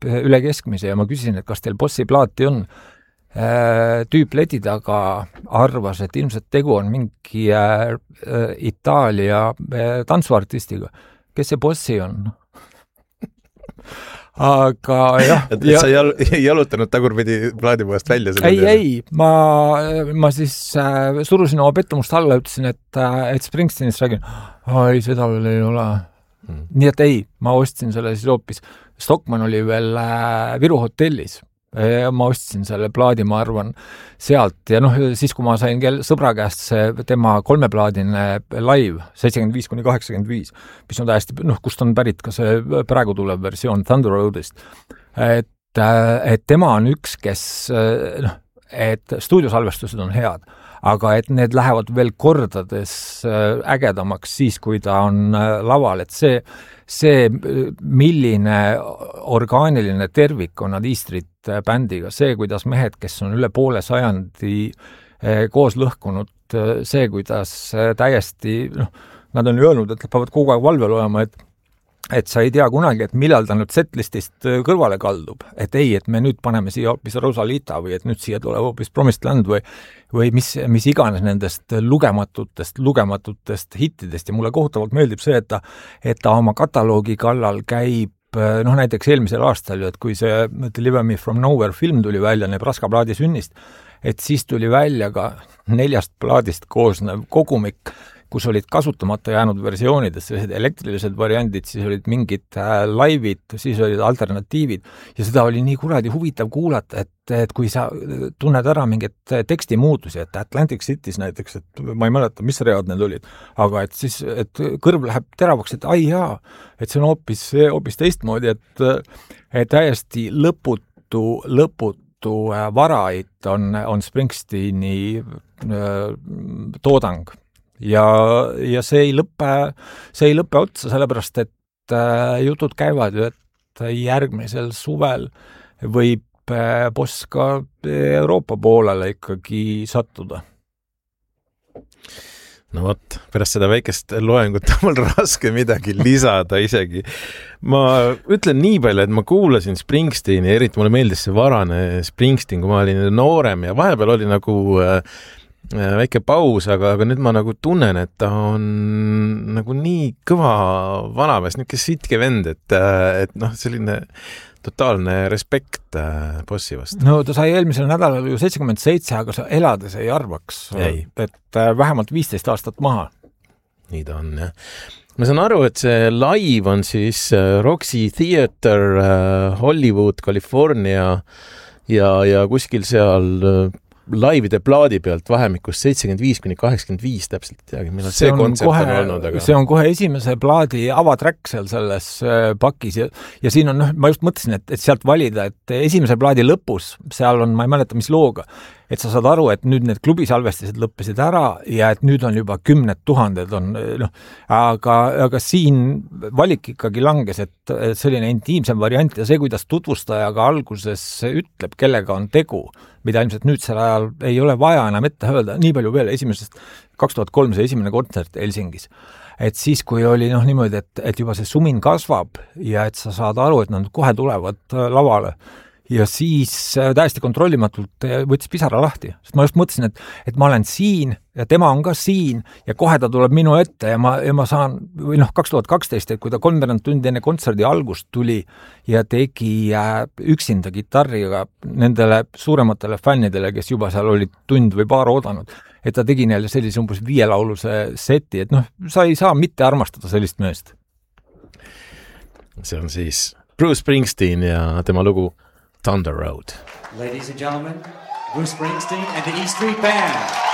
üle keskmise ja ma küsisin, et kas teil Bossi plaati on. Tüüp leti taga arvas, et ilmselt tegu on mingi Itaalia tantsuartistiga. Kes see Bossi on? Aga jah. Sa jalutanud tagurpidi plaadipoest välja? Ei, ma siis surusin oma pettumust alla ja ütlesin, et Springsteenist räägin. Ei, seda veel ei ole. Nii et ei, ma ostsin selle siis hoopis. Stockmann oli veel Viru hotellis. Ma ostsin selle plaadi, ma arvan, sealt ja siis kui ma sain sõbra käest see tema 3-plaadine live 75-85, mis on täiesti, kust on pärit ka see praegu tulev versioon Thunder Roadist, et tema on üks, kes et stuudiosalvestused on head, aga et need lähevad veel kordades ägedamaks siis, kui ta on laval, et see milline orgaaniline tervik on nad Eastrit bändiga, see, kuidas mehed, kes on üle poole sajandi koos lõhkunud, see, kuidas täiesti, nad on öelnud, et nad peavad kogu aeg valvel olema, et sa ei tea kunagi, et millal ta nüüd setlistist kõrvale kaldub, et ei, et me nüüd paneme siia hoopis Rosalita või et nüüd siia tuleb hoopis Promised Land või mis iganes nendest lugematutest hittidest ja mulle kohutavalt meeldib see, et ta oma kataloogi kallal käib näiteks eelmisel aastal, et kui see Deliver Me From Nowhere film tuli välja Nebraska plaadi sünnist, et siis tuli välja ka 4 plaadist koosnev kogumik, kus olid kasutamata jäänud versioonides, sellised elektrilised variandid, siis olid mingid laivid, siis olid alternatiivid ja seda oli nii kuradi huvitav kuulata, et kui sa tunned ära mingit tekstimuutusi, et Atlantic Cities näiteks, et ma ei mäleta, mis read need olid, aga et siis, et kõrv läheb teravaks, et ai jaa, et see on hoopis teistmoodi, et täiesti lõputu varaid on Springsteeni toodang. Ja see ei lõppe otsa, sellepärast, et jutud käivad ju, et järgmisel suvel võib Boss ka Euroopa poolele ikkagi sattuda. No võt, pärast seda väikest loengut on mul raske midagi lisada isegi. Ma ütlen nii palju, et ma kuulasin Springsteeni, eriti mulle meeldis see varane Springsteen, kui ma olin noorem ja vahepeal oli nagu väike paus, aga nüüd ma nagu tunnen, et ta on nagu nii kõva vanamees, niisugune sitke vend, et selline totaalne respekt Bossi vastu. No ta sai eelmisel nädalal ju 77, aga sa elades ei arvaks, et vähemalt 15 aastat maha. Nii ta on, jah. Ma saan aru, et see live on siis Roxy Theater, Hollywood, California ja kuskil seal laivide plaadi pealt vahemikus 75-85 täpselt teagi, millal see kontsert on olnud. Aga... See on kohe esimese plaadi avatrack seal selles pakis ja siin on, ma just mõtlesin, et sealt valida, et esimese plaadi lõpus, seal on, ma ei mäleta, mis looga, et sa saad aru, et nüüd need klubisalvestised lõppesid ära ja et nüüd on juba 10 000 on, aga siin valik ikkagi langes, et selline intiimsem variant ja see, kuidas tutvustajaga alguses ütleb, kellega on tegu, mida ilmselt nüüd sel ajal ei ole vaja enam ette öelda, nii palju veel esimesest 2003 see esimene kontsert Helsingis. Et siis, kui oli niimoodi, et juba see sumin kasvab ja et sa saad aru, et nad kohe tulevad lavale ja siis täiesti kontrollimatult võttis pisara lahti, sest ma just mõtlesin, et ma olen siin ja tema on ka siin ja kohe ta tuleb minu ette ja ma saan, või 2012, et kui ta 3 tundi enne kontserdi algust tuli ja tegi üksinda kitarriga nendele suurematele fännidele, kes juba seal olid tund või paar oodanud, et ta tegi neile sellise umbes 5-lauluse seti, et sa ei saa mitte armastada sellist meest. See on siis Bruce Springsteen ja tema lugu Thunder Road. Ladies and gentlemen, Bruce Springsteen and the E Street Band.